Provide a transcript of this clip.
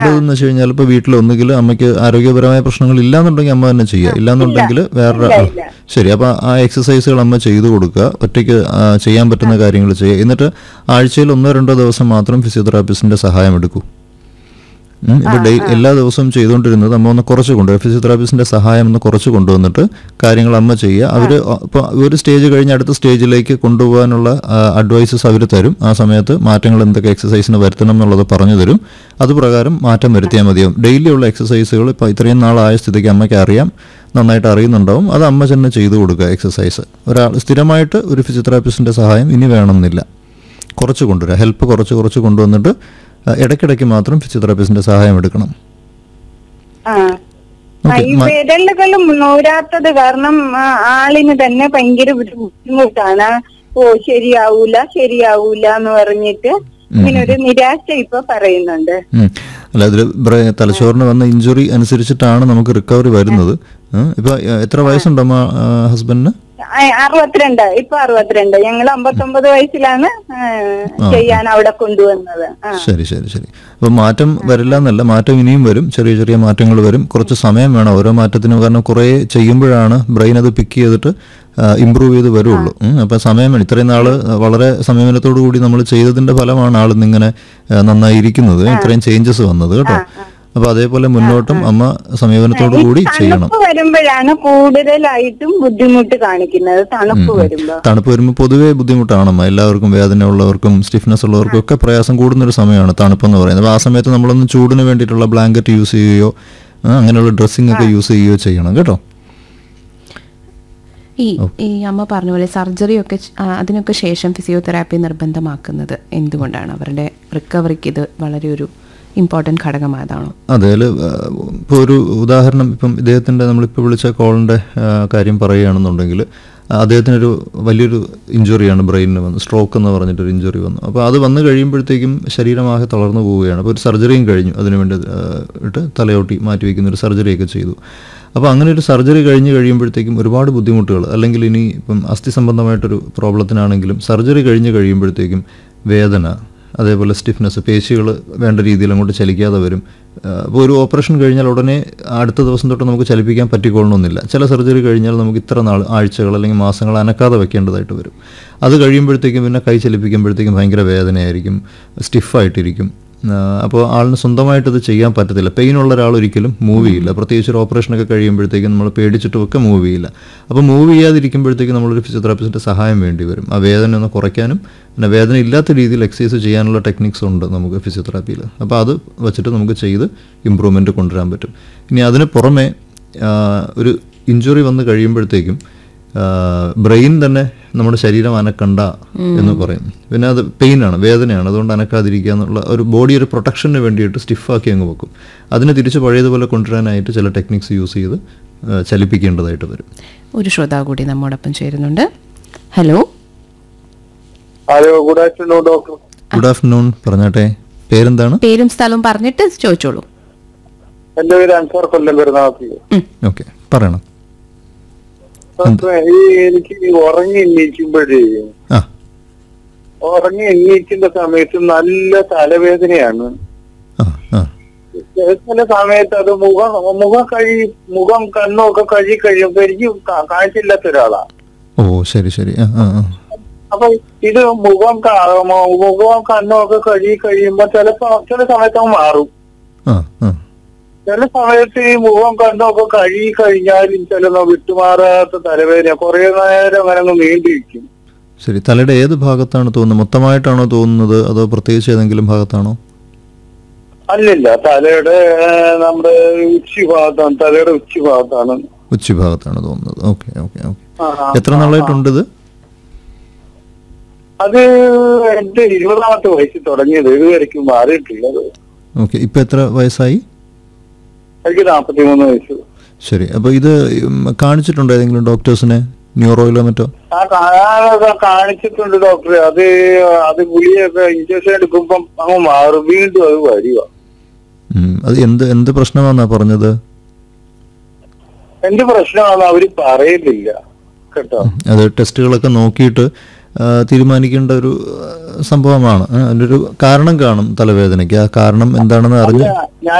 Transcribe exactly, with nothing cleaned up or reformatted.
എന്ന് വെച്ച് കഴിഞ്ഞാൽ ഇപ്പോൾ വീട്ടിൽ ഒന്നുകിൽ അമ്മയ്ക്ക് ആരോഗ്യപരമായ പ്രശ്നങ്ങൾ ഇല്ലാന്നുണ്ടെങ്കിൽ അമ്മ തന്നെ ചെയ്യുക, ഇല്ലാന്നുണ്ടെങ്കിൽ വേറെ. ശരി, അപ്പോൾ ആ എക്സസൈസുകൾ അമ്മ ചെയ്തു കൊടുക്കുക, ഒറ്റയ്ക്ക് ചെയ്യാൻ പറ്റുന്ന കാര്യങ്ങൾ ചെയ്യുക. എന്നിട്ട് ആഴ്ചയിൽ ഒന്നോ രണ്ടോ ദിവസം മാത്രം ഫിസിയോതെറാപ്പിസ്റ്റിന്റെ സഹായം എടുക്കൂ. ഇപ്പോൾ ഡേ എല്ലാ ദിവസവും ചെയ്തുകൊണ്ടിരുന്നത് അമ്മ ഒന്ന് കുറച്ച് കൊണ്ടുവരും, ഫിസിയോതെറാപ്പിസ്റ്റിന്റെ സഹായം ഒന്ന് കുറച്ച് കൊണ്ടുവന്നിട്ട് കാര്യങ്ങൾ അമ്മ ചെയ്യുക. അവർ ഇപ്പോൾ ഒരു സ്റ്റേജ് കഴിഞ്ഞ് അടുത്ത സ്റ്റേജിലേക്ക് കൊണ്ടുപോകാനുള്ള അഡ്വൈസസ് അവർ തരും. ആ സമയത്ത് മാറ്റങ്ങൾ എന്തൊക്കെ എക്സസൈസിന് വരുത്തണം എന്നുള്ളത് പറഞ്ഞു തരും. അതുപ്രകാരം മാറ്റം വരുത്തിയാൽ മതിയാവും. ഡെയിലി ഉള്ള എക്സസൈസുകൾ ഇപ്പോൾ ഇത്രയും നാളായ സ്ഥിതിക്ക് അമ്മയ്ക്ക് അറിയാം, നന്നായിട്ട് അറിയുന്നുണ്ടാവും. അത് അമ്മ തന്നെ ചെയ്തു കൊടുക്കുക. എക്സസൈസ് ഒരാൾ സ്ഥിരമായിട്ട് ഒരു ഫിസിയോതെറാപ്പിസ്റ്റിന്റെ സഹായം ഇനി വേണമെന്നില്ല, കുറച്ച് കൊണ്ടുവരിക. ഹെൽപ്പ് കുറച്ച് കുറച്ച് കൊണ്ടുവന്നിട്ട് ഇടയ്ക്കിടയ്ക്ക് മാത്രം ഫിസിയോതെറാപ്പിസ്റ്റിന്റെ സഹായം എടുക്കണം. ഈ വിരലുകളും നൂരാത്തത് കാരണം ആളിന് തന്നെ ഭയങ്കര ബുദ്ധിമുട്ടാണ്. ഓ ശരിയാവൂല ശരിയാവൂല എന്ന് പറഞ്ഞിട്ട് ഇങ്ങനൊരു നിരാശ ഇപ്പൊ പറയുന്നുണ്ട്. അല്ല, അതിൽ തലച്ചോറിന് വന്ന ഇഞ്ചുറി അനുസരിച്ചിട്ടാണ് നമുക്ക് റിക്കവറി വരുന്നത്. ഇപ്പൊ എത്ര വയസ്സുണ്ടമ്മ ഹസ്ബൻഡിന്? അറുപത്തിരണ്ട്. ഇപ്പൊ അറുപത്തിരണ്ട്. ഞങ്ങൾ അമ്പത്തൊമ്പത് വയസ്സിലാണ് ചെയ്യാൻ അവിടെ കൊണ്ടുവന്നത്. ശരി ശരി ശരി. അപ്പൊ മാറ്റം വരില്ല എന്നല്ല, മാറ്റം ഇനിയും വരും, ചെറിയ ചെറിയ മാറ്റങ്ങൾ വരും. കുറച്ച് സമയം വേണം ഓരോ മാറ്റത്തിനും. കാരണം കുറെ ചെയ്യുമ്പോഴാണ് ബ്രെയിൻ അത് പിക്ക് ചെയ്തിട്ട് ഇമ്പ്രൂവ് ചെയ്ത് വരുള്ളൂ. അപ്പൊ സമയം വേണം. ഇത്രയും നാള് വളരെ സമീപനത്തോടു കൂടി നമ്മൾ ചെയ്തതിന്റെ ഫലമാണ് ആളിന്നിങ്ങനെ നന്നായിരിക്കുന്നത്, ഇത്രയും ചേഞ്ചസ് വന്നത് കേട്ടോ. അപ്പൊ അതേപോലെ മുന്നോട്ടും അമ്മ സമീപനത്തോടു കൂടി ചെയ്യണം. വരുമ്പോഴാണ് കൂടുതലായിട്ടും ബുദ്ധിമുട്ട് കാണിക്കുന്നത്. തണുപ്പ് വരുമ്പോ തണുപ്പ് വരുമ്പോൾ പൊതുവെ ബുദ്ധിമുട്ടാണമ്മ. എല്ലാവർക്കും വേദന ഉള്ളവർക്കും സ്റ്റിഫ്നെസ് ഉള്ളവർക്കും ഒക്കെ പ്രയാസം കൂടുന്നൊരു സമയമാണ് തണുപ്പെന്ന് പറയുന്നത്. അപ്പൊ ആ സമയത്ത് നമ്മളൊന്ന് ചൂടിന് വേണ്ടിയിട്ടുള്ള ബ്ലാങ്കറ്റ് യൂസ് ചെയ്യുകയോ അങ്ങനെയുള്ള ഡ്രസ്സിംഗ് ഒക്കെ യൂസ് ചെയ്യുകയോ ചെയ്യണം കേട്ടോ. ഈ ഈ അമ്മ പറഞ്ഞ പോലെ സർജറി ഒക്കെ അതിനൊക്കെ ശേഷം ഫിസിയോതെറാപ്പി നിർബന്ധമാക്കുന്നത് എന്തുകൊണ്ടാണ്? അവരുടെ റിക്കവറിക്ക് ഇത് വളരെ ഒരു ഇമ്പോർട്ടൻറ്റ് ഘടകമായതാണോ? അതെ. ഇപ്പോൾ ഒരു ഉദാഹരണം, ഇപ്പം ഇദ്ദേഹത്തിൻ്റെ നമ്മളിപ്പോൾ വിളിച്ച കോളിൻ്റെ കാര്യം പറയുകയാണെന്നുണ്ടെങ്കിൽ അദ്ദേഹത്തിനൊരു വലിയൊരു ഇഞ്ചുറിയാണ് ബ്രെയിനിന് വന്നു, സ്ട്രോക്ക് എന്ന് പറഞ്ഞിട്ടൊരു ഇഞ്ചുറി വന്നു. അപ്പോൾ അത് വന്നു കഴിയുമ്പോഴത്തേക്കും ശരീരമാകെ തളർന്നു പോവുകയാണ്. അപ്പോൾ ഒരു സർജറിയും കഴിഞ്ഞു, അതിനു വേണ്ടി ഇട്ട് തലയോട്ടി മാറ്റി വയ്ക്കുന്ന ഒരു സർജറിയൊക്കെ ചെയ്തു. അപ്പോൾ അങ്ങനെ ഒരു സർജറി കഴിഞ്ഞ് കഴിയുമ്പോഴത്തേക്കും ഒരുപാട് ബുദ്ധിമുട്ടുകൾ, അല്ലെങ്കിൽ ഇനി ഇപ്പം അസ്ഥി സംബന്ധമായിട്ടൊരു പ്രോബ്ലത്തിനാണെങ്കിലും സർജറി കഴിഞ്ഞ് കഴിയുമ്പോഴത്തേക്കും വേദന, അതേപോലെ സ്റ്റിഫ്നെസ്, പേശികൾ വേണ്ട രീതിയിൽ അങ്ങോട്ട് ചലിക്കാതെ വരും. അപ്പോൾ ഒരു ഓപ്പറേഷൻ കഴിഞ്ഞാൽ ഉടനെ അടുത്ത ദിവസം തൊട്ട് നമുക്ക് ചലിപ്പിക്കാൻ പറ്റിക്കൊള്ളണമെന്നില്ല. ചില സർജറി കഴിഞ്ഞാൽ നമുക്ക് ഇത്ര നാൾ, ആഴ്ചകൾ അല്ലെങ്കിൽ മാസങ്ങൾ അനക്കാതെ വെക്കേണ്ടതായിട്ട് വരും. അത് കഴിയുമ്പോഴത്തേക്കും പിന്നെ കൈ ചലിപ്പിക്കുമ്പോഴത്തേക്കും ഭയങ്കര വേദനയായിരിക്കും, സ്റ്റിഫായിട്ടിരിക്കും. അപ്പോൾ ആളിന് സ്വന്തമായിട്ടത് ചെയ്യാൻ പറ്റത്തില്ല. പെയിനുള്ള ഒരാൾ ഒരിക്കലും മൂവ് ചെയ്യില്ല, പ്രത്യേകിച്ച് ഒരു ഓപ്പറേഷനൊക്കെ കഴിയുമ്പോഴത്തേക്കും നമ്മൾ പേടിച്ചിട്ടുമൊക്കെ മൂവ് ചെയ്യില്ല. അപ്പോൾ മൂവ് ചെയ്യാതിരിക്കുമ്പോഴത്തേക്കും നമ്മളൊരു ഫിസിയോതെറാപ്പിസ്റ്റിൻ്റെ സഹായം വേണ്ടി വരും, ആ വേദന ഒന്ന് കുറയ്ക്കാനും. പിന്നെ വേദന ഇല്ലാത്ത രീതിയിൽ എക്സസൈസ് ചെയ്യാനുള്ള ടെക്നിക്സ് ഉണ്ട് നമുക്ക് ഫിസിയോതെറാപ്പിയിൽ. അപ്പോൾ അത് വെച്ചിട്ട് നമുക്ക് ചെയ്ത് ഇമ്പ്രൂവ്മെൻറ്റ് കൊണ്ടുവരാൻ പറ്റും. ഇനി അതിന് പുറമെ ഒരു ഇഞ്ചുറി വന്ന് കഴിയുമ്പോഴത്തേക്കും ബ്രെയിൻ തന്നെ നമ്മുടെ ശരീരം അനക്കണ്ട എന്ന് പറയും. പിന്നെ അത് പെയിനാണ്, വേദനയാണ്, അതുകൊണ്ട് അനക്കാതിരിക്കുക എന്നുള്ള ഒരു ബോഡി ഒരു പ്രൊട്ടക്ഷന് വേണ്ടിയിട്ട് സ്റ്റിഫാക്കി അങ്ങ് വെക്കും. അതിനെ തിരിച്ച് പഴയതുപോലെ കൊണ്ടുവരാനായിട്ട് ചില ടെക്നിക്സ് യൂസ് ചെയ്ത് ചലിപ്പിക്കേണ്ടതായിട്ട് വരും. ഒരു ശ്രോതാവ് കൂടി നമ്മോടൊപ്പം ചേരുന്നുണ്ട്. Hello hello good afternoon doctor. Good afternoon, പറഞ്ഞാട്ടെ, പേരെന്താണ്? പേരും സ്ഥലവും പറഞ്ഞിട്ട് ചോദിച്ചോളൂ. എന്റെ പേര് അൻസാർ കൊല്ലം പെരുന്നാൾ. ഓക്കെ, പറയണം. ഈ എനിക്ക് ഉറങ്ങി എണ്ണീക്കുമ്പോഴേ ഉറങ്ങി എണ്ണീക്കുന്ന സമയത്ത് നല്ല തലവേദനയാണ്. ചില സമയത്ത് അത് മുഖം മുഖം കഴി മുഖം കണ്ണൊക്കെ കഴുകി കഴിയുമ്പോ എനിക്ക് കാഴ്ചയില്ലാത്ത ഒരാളാ. ഓ ശരി ശരി. അപ്പൊ ഇത് മുഖം മുഖം കണ്ണൊക്കെ കഴുകി കഴിയുമ്പോ ചിലപ്പോ ചില സമയത്ത് മാറും. ചില സമയത്ത് ഈ മുഖം കണ്ണൊക്കെ കഴുകി കഴിഞ്ഞാലും ചില വിട്ടുമാറാത്ത തലവേദന കുറെ നേരം അങ്ങനെ അങ്ങ് നീണ്ടിരിക്കും. ശരി, തലയുടെ ഏത് ഭാഗത്താണ് തോന്നുന്നത്? മൊത്തമായിട്ടാണോ തോന്നുന്നത്, അതോ പ്രത്യേകിച്ച് ഏതെങ്കിലും ഭാഗത്താണോ? അല്ലല്ല, തലയുടെ നമ്മുടെ ഉച്ചി ഭാഗത്താണ്, തലയുടെ ഉച്ചി ഭാഗത്താണ്. ഉച്ചി ഭാഗത്താണ് തോന്നുന്നത്. Okay okay okay. എത്ര നാളായിട്ടുണ്ട് ഇത്? അത് എന്റെ ഇരുപതാമത്തെ വയസ്സിൽ തുടങ്ങിയത്, ഇതുവരെയ്ക്കും മാറിയിട്ടില്ലത്. ഓക്കെ, ഇപ്പൊ എത്ര വയസ്സായി? എനിക്ക് നാപ്പത്തിമൂന്ന് വയസ്സ്. ശരി, അപ്പൊ ഇത് കാണിച്ചിട്ടുണ്ടോ ഏതെങ്കിലും ഡോക്ടേഴ്സിനെ, ന്യൂറോയിലോ മറ്റോ? കാണിച്ചിട്ടുണ്ട് ഡോക്ടറെ. അത് അത് ഗുളിയൊക്കെ ഇഞ്ചക്ഷൻ എടുക്കുമ്പം അങ്ങ് മാറും, വീണ്ടും അത് വരിക. അത് എന്ത് എന്ത് പ്രശ്നമാണെന്നാ പറഞ്ഞത്? എന്ത് പ്രശ്നമാണെന്ന് അവര് പറയുന്നില്ല കേട്ടോ. അത് ടെസ്റ്റുകളൊക്കെ നോക്കിയിട്ട് ആ, തീരുമാനിക്കേണ്ട ഒരു ആ, സംഭവമാണ്. ആ, അതിൻ്റെ ഒരു കാരണം കാണും തലവേദനയ്ക്ക്. ആ കാരണം എന്താണെന്ന് അറിഞ്ഞ് ഞാൻ